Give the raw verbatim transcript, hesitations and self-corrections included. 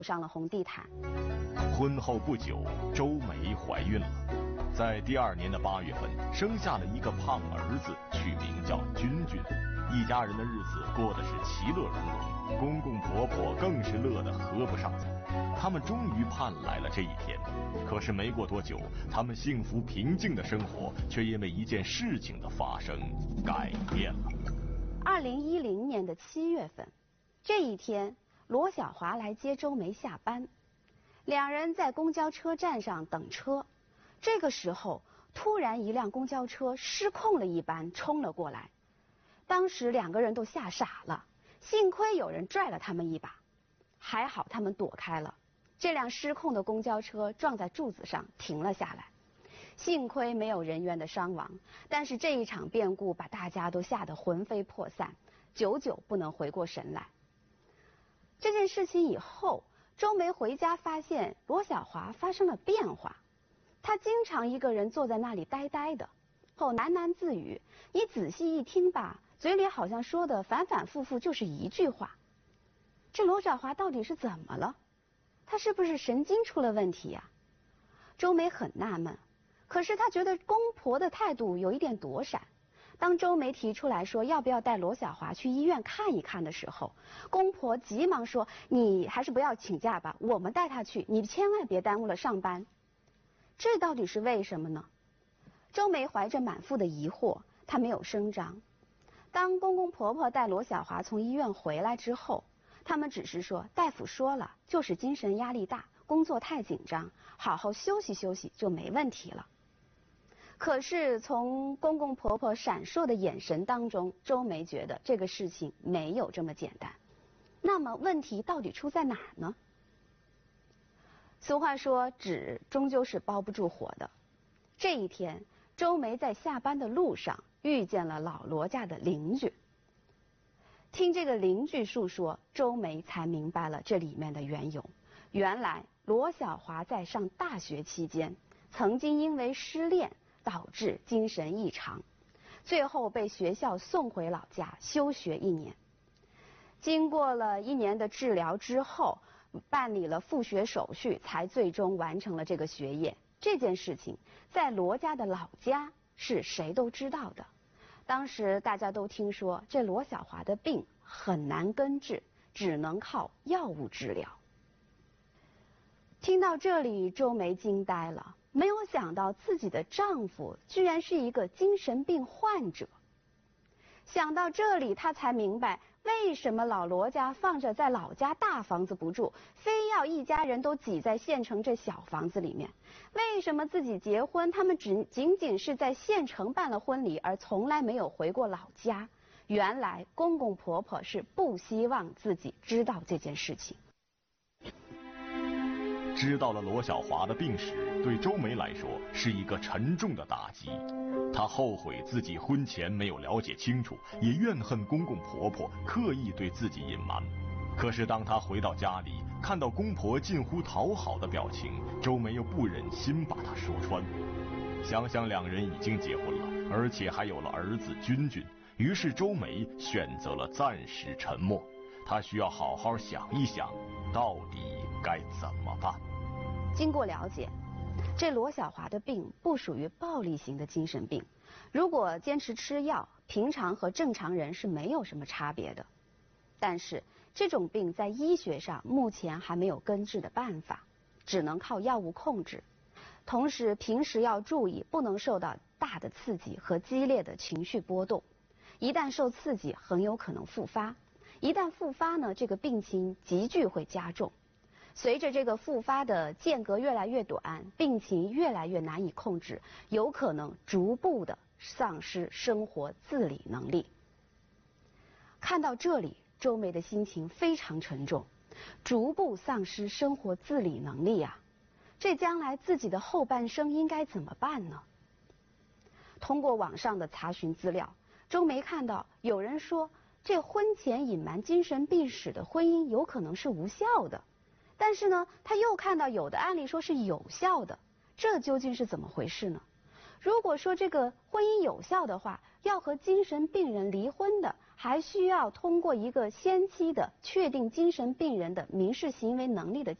上了红地毯。 婚后不久，周梅怀孕了，在第二年的八月份，生下了一个胖儿子，取名叫君君。一家人的日子过得是其乐融融，公公婆婆更是乐得合不上嘴。他们终于盼来了这一天，可是没过多久，他们幸福平静的生活却因为一件事情的发生改变了。 二零一零年的七月份，这一天，罗小华来接周梅下班，两人在公交车站上等车。这个时候，突然一辆公交车失控了一般冲了过来。当时两个人都吓傻了，幸亏有人拽了他们一把，还好他们躲开了。这辆失控的公交车撞在柱子上停了下来，幸亏没有人员的伤亡。但是这一场变故把大家都吓得魂飞魄散，久久不能回过神来。这件事情以后，周梅回家发现罗小华发生了变化，他经常一个人坐在那里呆呆的，后喃喃自语，你仔细一听吧，嘴里好像说的反反复复就是一句话。这罗小华到底是怎么了？他是不是神经出了问题呀？周梅很纳闷，可是她觉得公婆的态度有一点躲闪。当周梅提出来说要不要带罗小华去医院看一看的时候，公婆急忙说，你还是不要请假吧，我们带他去，你千万别耽误了上班。这到底是为什么呢？周梅怀着满腹的疑惑，她没有声张。当公公婆婆带罗小华从医院回来之后，他们只是说，大夫说了，就是精神压力大，工作太紧张，好好休息休息就没问题了。可是从公公婆婆闪烁的眼神当中，周梅觉得这个事情没有这么简单。那么问题到底出在哪儿呢？俗话说，纸终究是包不住火的。这一天，周梅在下班的路上遇见了老罗家的邻居。听这个邻居述说，周梅才明白了这里面的缘由。原来罗小华在上大学期间，曾经因为失恋导致精神异常，最后被学校送回老家休学一年。经过了一年的治疗之后，办理了复学手续，才最终完成了这个学业。这件事情在罗家的老家是谁都知道的。当时大家都听说这罗小华的病很难根治，只能靠药物治疗。听到这里，周梅惊呆了，没有想到自己的丈夫居然是一个精神病患者。想到这里，她才明白为什么老罗家放着在老家大房子不住，非要一家人都挤在县城这小房子里面。为什么自己结婚，他们只仅仅是在县城办了婚礼，而从来没有回过老家？原来公公婆婆是不希望自己知道这件事情。 知道了罗小华的病史，对周梅来说是一个沉重的打击。她后悔自己婚前没有了解清楚，也怨恨公公婆婆刻意对自己隐瞒。可是当她回到家里，看到公婆近乎讨好的表情，周梅又不忍心把她说穿。想想两人已经结婚了，而且还有了儿子君君，于是周梅选择了暂时沉默。她需要好好想一想，到底该怎么办。 经过了解，这罗小华的病不属于暴力型的精神病，如果坚持吃药，平常和正常人是没有什么差别的。但是这种病在医学上目前还没有根治的办法，只能靠药物控制。同时平时要注意，不能受到大的刺激和激烈的情绪波动，一旦受刺激很有可能复发，一旦复发呢，这个病情急剧会加重。随着这个复发的间隔越来越短，病情越来越难以控制，有可能逐步的丧失生活自理能力。看到这里，周梅的心情非常沉重。逐步丧失生活自理能力啊，这将来自己的后半生应该怎么办呢？通过网上的查询资料，周梅看到有人说，这婚前隐瞒精神病史的婚姻有可能是无效的。但是呢，他又看到有的案例说是有效的，这究竟是怎么回事呢？如果说这个婚姻有效的话，要和精神病人离婚的还需要通过一个先期的确定精神病人的民事行为能力的